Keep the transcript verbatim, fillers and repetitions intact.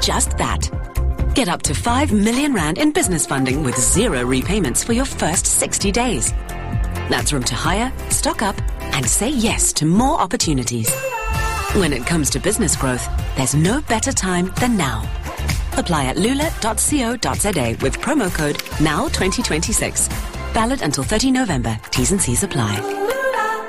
just that. Get up to five million rand in business funding with zero repayments for your first sixty days. That's room to hire, stock up, and say yes to more opportunities. When it comes to business growth, there's no better time than now. Apply at lula dot co dot za with promo code N O W twenty twenty-six. Valid until thirtieth of November. T's and C's apply.